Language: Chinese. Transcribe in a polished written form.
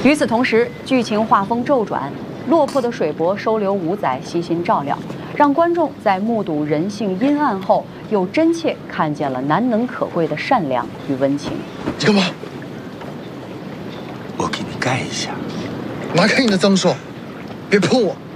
与此同时，剧情画风骤转，落魄的水伯收留五仔，悉心照料，让观众在目睹人性阴暗后，又真切看见了难能可贵的善良与温情。 你干嘛？ 我给你盖一下。 拿开你的脏手，别碰我！